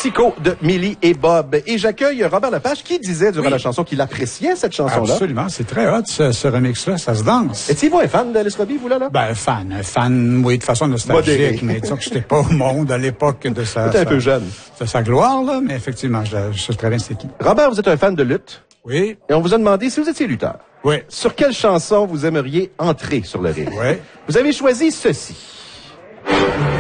Psycho de Millie et Bob. Et j'accueille Robert Lepage qui disait durant la chanson qu'il appréciait cette chanson-là. Absolument, c'est très hot ce remix-là, ça se danse. Êtes-vous un fan d'Alice Robbie, vous là? Ben, fan, oui, de façon nostalgique, mais disons que j'étais pas au monde à l'époque de sa... Vous êtes un peu jeune. De sa gloire, là, mais effectivement, je sais très bien c'est qui. Robert, vous êtes un fan de lutte. Oui. Et on vous a demandé si vous étiez lutteur. Oui. Sur quelle chanson vous aimeriez entrer sur le ring? Oui. Vous avez choisi ceci.